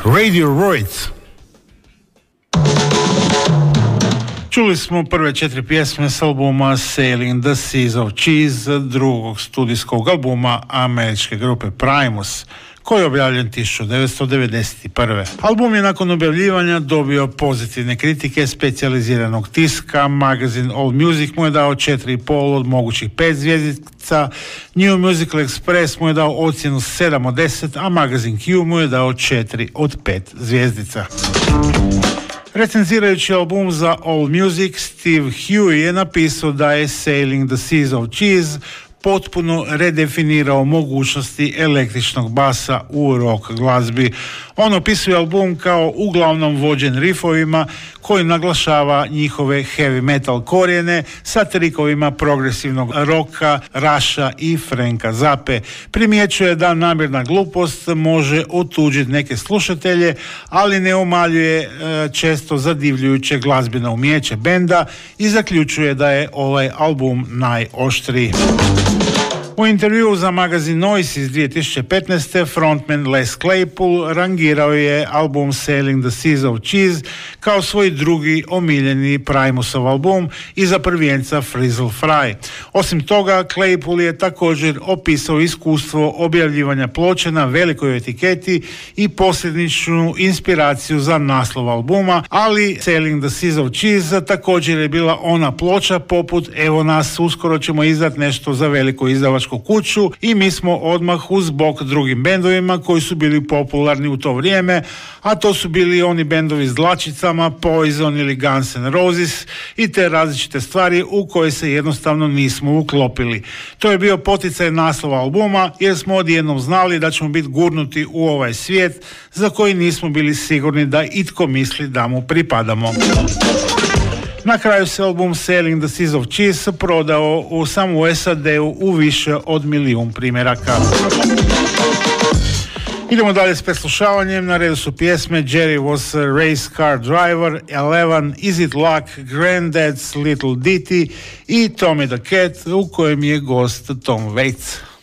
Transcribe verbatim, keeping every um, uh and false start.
Radiohead. Čuli smo prve četiri pjesme s albuma Sailing the Seas of Cheese, drugog studijskog albuma američke grupe Primus, koji je objavljen tisuću devetsto devedeset prve. Album je nakon objavljivanja dobio pozitivne kritike specijaliziranog tiska, magazin All Music mu je dao četiri i pol od mogućih pet zvjezdica, New Musical Express mu je dao ocjenu sedam od deset, a magazin Q mu je dao četiri od pet zvjezdica. Recenzirajući album za All Music, Steve Huey je napisao da je Sailing the Seas of Cheese potpuno redefinirao mogućnosti električnog basa u rock glazbi. On opisuje album kao uglavnom vođen riffovima koji naglašava njihove heavy metal korijene sa trikovima progresivnog roka, Rasha i Franka Zappe. Primjećuje da namjerna glupost može otuđiti neke slušatelje, ali ne umaljuje e, često zadivljujuće glazbeno umijeće benda i zaključuje da je ovaj album najoštriji. U intervjuu za magazin Noise iz dvije tisuće petnaeste. frontman Les Claypool rangirao je album Sailing the Seas of Cheese kao svoj drugi omiljeni Primusov album iza prvijenca Frizzle Fry. Osim toga, Claypool je također opisao iskustvo objavljivanja ploče na velikoj etiketi i posljedičnu inspiraciju za naslov albuma, ali Sailing the Seas of Cheese također je bila ona ploča poput evo nas, uskoro ćemo izdati nešto za veliko izdavačko kuću, i mi smo odmah uz bok drugim bendovima koji su bili popularni u to vrijeme, a to su bili oni bendovi s dlačicama, Poison ili Guns N' Roses i te različite stvari u koje se jednostavno nismo uklopili. To je bio poticaj naslova albuma jer smo odjednom znali da ćemo biti gurnuti u ovaj svijet za koji nismo bili sigurni da itko misli da mu pripadamo. Na kraju se album Sailing the Seas of Cheese prodao u samo u S A D-u u više od milijun primjeraka. Idemo dalje s preslušavanjem. Na redu su pjesme Jerry Was a Race Car Driver, Eleven, Is It Luck, Granddad's Little Ditty i Tommy the Cat, u kojem je gost Tom Waits.